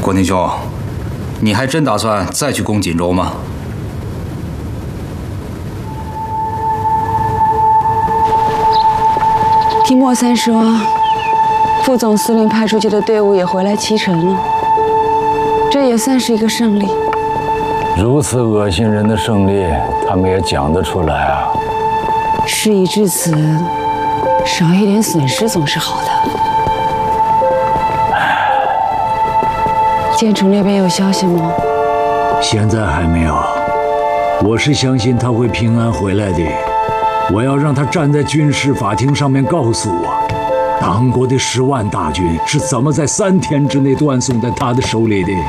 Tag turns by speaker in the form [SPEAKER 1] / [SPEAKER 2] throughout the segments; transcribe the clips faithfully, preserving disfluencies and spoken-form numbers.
[SPEAKER 1] 国宁兄，你还真打算再去攻锦州吗？
[SPEAKER 2] 听莫三说，副总司令派出去的队伍也回来七成了，这也算是一个胜利。
[SPEAKER 3] 如此恶心人的胜利，他们也讲得出来啊！
[SPEAKER 2] 事已至此，少一点损失总是好的。建楚那边有消息吗？
[SPEAKER 4] 现在还没有。我是相信他会平安回来的。我要让他站在军事法庭上面告诉我，党国的十万大军是怎么在三天之内断送在他的手里的。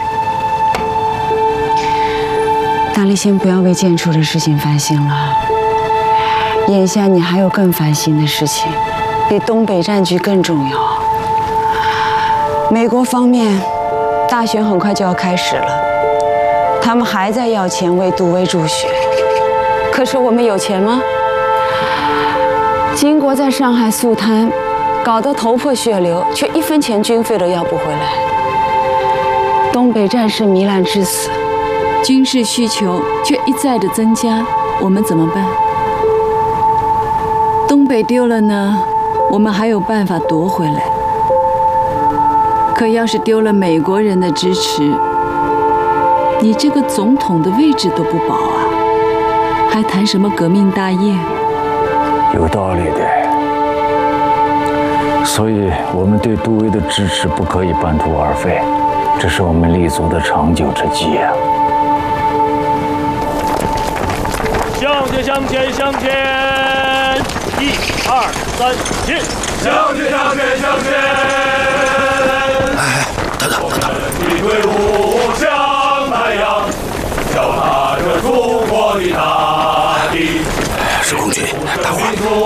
[SPEAKER 2] 大力，先不要为建楚的事情烦心了。眼下你还有更烦心的事情，比东北战局更重要。美国方面，大选很快就要开始了，他们还在要钱为杜威助选。可是我们有钱吗？金国在上海肃贪，搞得头破血流，却一分钱军费都要不回来。东北战事糜烂至此，军事需求却一再的增加，我们怎么办？东北丢了呢，我们还有办法夺回来。可要是丢了美国人的支持，你这个总统的位置都不保啊，还谈什么革命大业？
[SPEAKER 3] 有道理的。所以，我们对杜威的支持不可以半途而废，这是我们立足的长久之计啊！
[SPEAKER 5] 向前，向前，向前！一、二、三，进！向前，向前，向前！
[SPEAKER 6] 哎，等等，等等！
[SPEAKER 5] 队伍向太阳，脚踏着祖国的大地。
[SPEAKER 6] 是空军，大伙儿